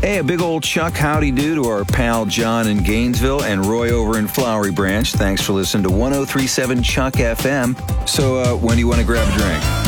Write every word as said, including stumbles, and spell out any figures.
Hey, a big old Chuck howdy do to our pal John in Gainesville and Roy over in Flowery Branch. Thanks for listening to one oh three point seven Chuck F M. So, uh, when do you want to grab a drink?